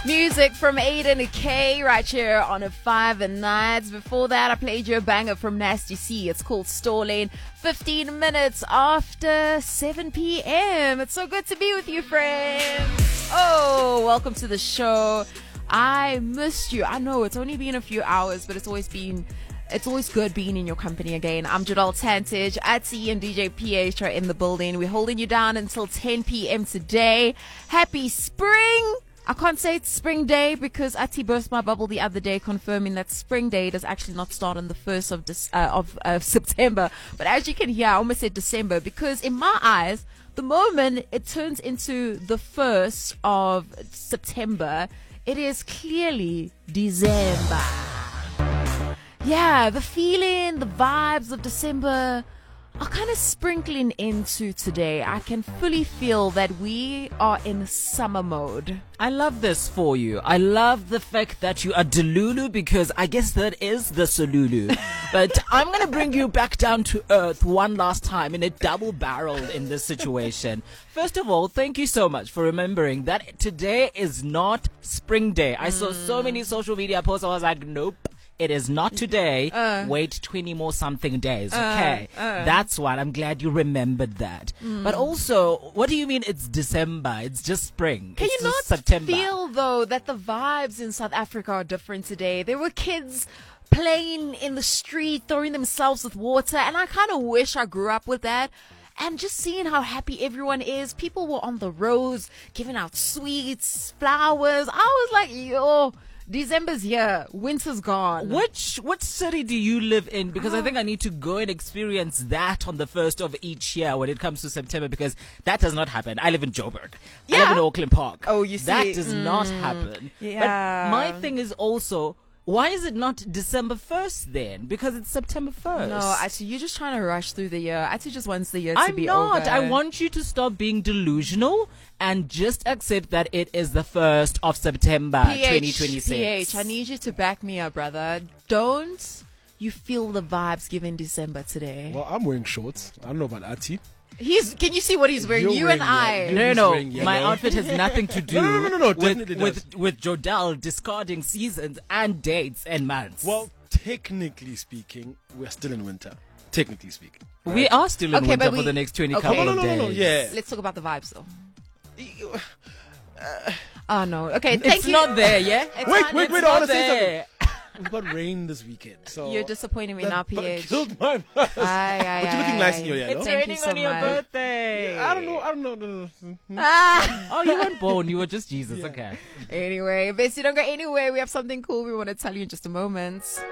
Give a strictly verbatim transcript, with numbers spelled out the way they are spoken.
Music from Aiden K right here on a five and nights. Before that, I played you a banger from Nasty C. It's called Store Lane. fifteen minutes after seven p.m. It's so good to be with you, friends. Oh, welcome to the show. I missed you. I know it's only been a few hours, but it's always been It's always good being in your company again. I'm Jadal Tantich. Atsi and D J P H are in the building. We're holding you down until ten p.m. today. Happy spring! I can't say it's spring day because Atsi burst my bubble the other day confirming that spring day does actually not start on the first of, this, uh, of uh, September. But as you can hear, I almost said December because in my eyes, the moment it turns into the first of September, it is clearly December. Yeah, the feeling, the vibes of December are kind of sprinkling into today. I can fully feel that we are in summer mode. I love this for you. I love the fact that you are Delulu because I guess that is the Solulu. But I'm going to bring you back down to earth one last time in a double barrel in this situation. First of all, thank you so much for remembering that today is not spring day. I mm. saw so many social media posts. I was like, nope. It is not today. Uh, Wait twenty more something days. Okay. Uh, uh. That's what. I'm glad you remembered that. Mm. But also, what do you mean it's December? It's just spring. Can it's you not September. feel, though, that the vibes in South Africa are different today? There were kids playing in the street, throwing themselves with water, and I kind of wish I grew up with that. And just seeing how happy everyone is. People were on the roads, giving out sweets, flowers. I was like, yo... December's here. Winter's gone. Which which city do you live in? Because oh. I think I need to go and experience that on the first of each year when it comes to September, because that does not happen. I live in Joburg. Yeah. I live in Auckland Park. Oh, you see. That does mm. not happen. Yeah. But my thing is also, why is it not December first then? Because it's September first. No, actually, you're just trying to rush through the year. Actually, just wants the year to I'm be not. over. I want you to stop being delusional and just accept that it is the first of September, P H, twenty twenty-six. P H, I need you to back me up, brother. Don't you feel the vibes given December today? Well, I'm wearing shorts. I don't know about Ati. He's. Can you see what he's wearing? You're you wearing, and I. yeah, No, wearing no, my yellow. outfit has nothing to do no, no, no, no, no, with, definitely with, with Jodal discarding seasons and dates and months. Well, technically speaking, we're still in winter. Technically speaking. Right? We are still in okay, winter we, for the next twenty okay. couple no, no, of no, days. no, no, yeah. Let's talk about the vibes, though. Uh, oh, no. Okay, it's thank you. Not there, yeah? It's wait, not, wait, it's wait, not I want to say there. something. We've got rain this weekend. So You're disappointing me that now, P H. killed my mind. Aye, aye, But you're looking aye, nice aye. in your yellow. It's Thank raining you so on your much. birthday. I don't know. I don't know. No, no, no. Ah. Oh, you weren't born. You were just Jesus. Yeah. Okay. Anyway, Bessie, don't go anywhere. We have something cool we want to tell you in just a moment.